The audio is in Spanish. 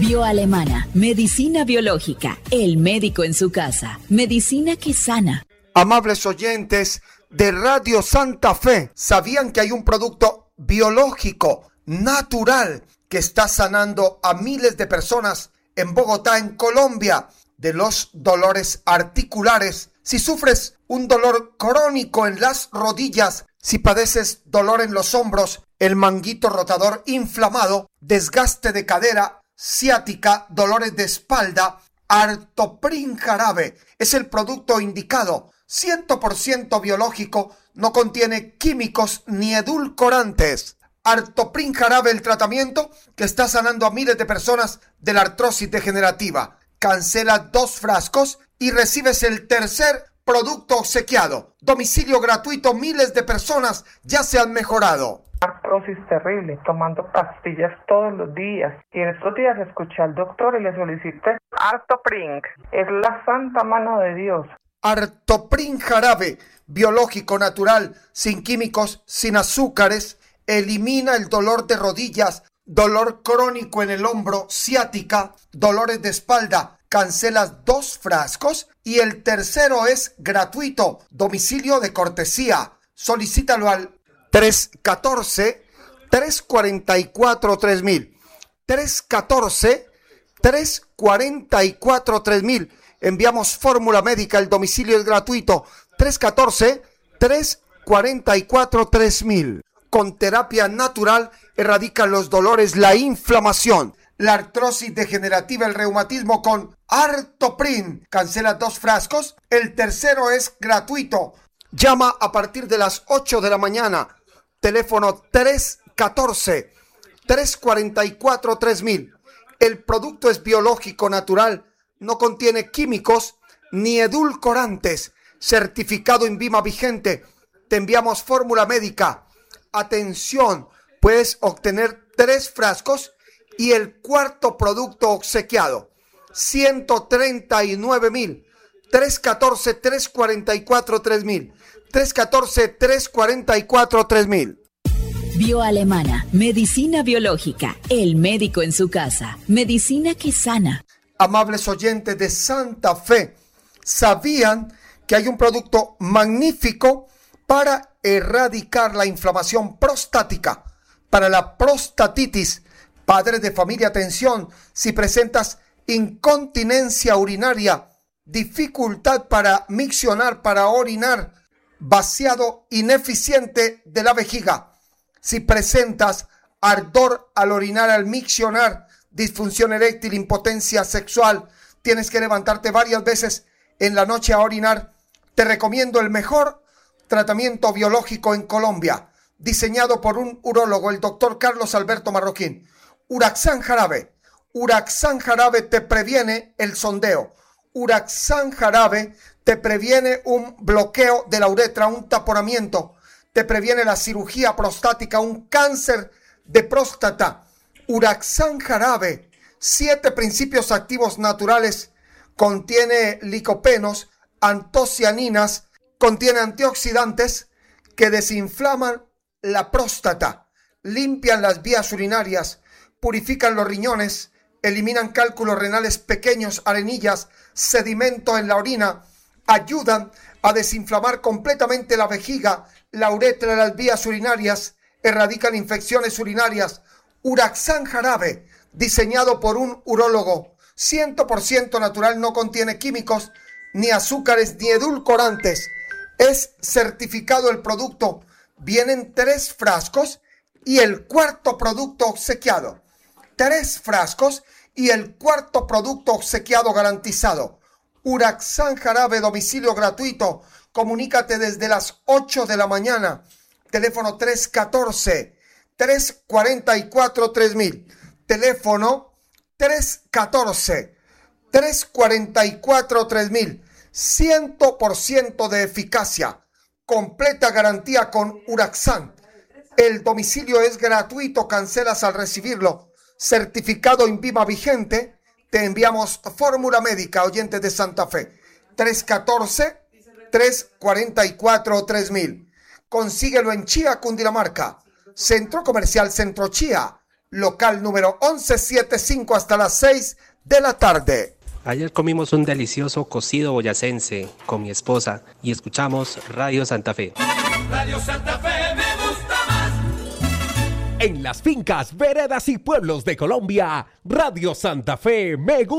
Bioalemana, medicina biológica, el médico en su casa, medicina que sana. Amables oyentes de Radio Santa Fe, ¿sabían que hay un producto biológico, natural, que está sanando a miles de personas en Bogotá, en Colombia, de los dolores articulares? Si sufres un dolor crónico en las rodillas, si padeces dolor en los hombros, el manguito rotador inflamado, desgaste de cadera, ciática, dolores de espalda, Artoprin Jarabe es el producto indicado. 100% biológico, no contiene químicos ni edulcorantes. Artoprin Jarabe, el tratamiento que está sanando a miles de personas de la artrosis degenerativa. Cancela 2 frascos y recibes el tercer producto obsequiado. Domicilio gratuito, miles de personas ya se han mejorado. Artrosis terrible, tomando pastillas todos los días. Y en estos días escuché al doctor y le solicité Artoprin. Es la santa mano de Dios. Artoprin Jarabe, biológico, natural, sin químicos, sin azúcares, elimina el dolor de rodillas, dolor crónico en el hombro, ciática, dolores de espalda. Cancelas 2 frascos y el tercero es gratuito. Domicilio de cortesía. Solicítalo al 314-344-3000. 314-344-3000. Enviamos fórmula médica, el domicilio es gratuito. 314-344-3000. Con terapia natural erradican los dolores, la inflamación, la artrosis degenerativa, el reumatismo con Artoprin. Cancela 2 frascos. El tercero es gratuito. Llama a partir de las 8 de la mañana. Teléfono 314-344-3000. El producto es biológico, natural. No contiene químicos ni edulcorantes. Certificado INVIMA vigente. Te enviamos fórmula médica. Atención, puedes obtener 3 frascos y el cuarto producto obsequiado. 139,000. 314-344-3000. 314-344-3000. Bioalemana, medicina biológica, el médico en su casa, medicina que sana. Amables oyentes de Santa Fe, ¿sabían que hay un producto magnífico para erradicar la inflamación prostática? Para la prostatitis, padres de familia, atención, si presentas incontinencia urinaria, dificultad para miccionar, para orinar, vaciado ineficiente de la vejiga, si presentas ardor al orinar, al miccionar, disfunción eréctil, impotencia sexual, tienes que levantarte varias veces en la noche a orinar, te recomiendo el mejor tratamiento biológico en Colombia, diseñado por un urólogo, el doctor Carlos Alberto Marroquín. Uraxan Jarabe. Uraxan Jarabe te previene el sondeo. Uraxan Jarabe te previene un bloqueo de la uretra, un taponamiento, te previene la cirugía prostática, un cáncer de próstata. Uraxan Jarabe, 7 principios activos naturales, contiene licopenos, antocianinas, contiene antioxidantes que desinflaman la próstata, limpian las vías urinarias, purifican los riñones, eliminan cálculos renales pequeños, arenillas, sedimento en la orina, ayudan a desinflamar completamente la vejiga, la uretra, las vías urinarias, erradican infecciones urinarias. Uraxan Jarabe, diseñado por un urólogo, 100% natural, no contiene químicos, ni azúcares, ni edulcorantes. Es certificado el producto. Vienen 3 frascos y el cuarto producto obsequiado. 3 frascos y el cuarto producto obsequiado garantizado. Uraxan Jarabe, domicilio gratuito. Comunícate desde las 8 de la mañana. Teléfono 314-344-3000. Teléfono 314-344-3000. 100% de eficacia. Completa garantía con Uraxan. El domicilio es gratuito, cancelas al recibirlo. Certificado INVIMA vigente. Te enviamos fórmula médica, oyentes de Santa Fe. 314-344-3000. Consíguelo en Chía, Cundinamarca. Centro Comercial Centro Chía. local número 1175 hasta las 6 de la tarde. Ayer comimos un delicioso cocido boyacense con mi esposa y escuchamos Radio Santa Fe. Radio Santa Fe me gusta más. En las fincas, veredas y pueblos de Colombia, Radio Santa Fe me gusta.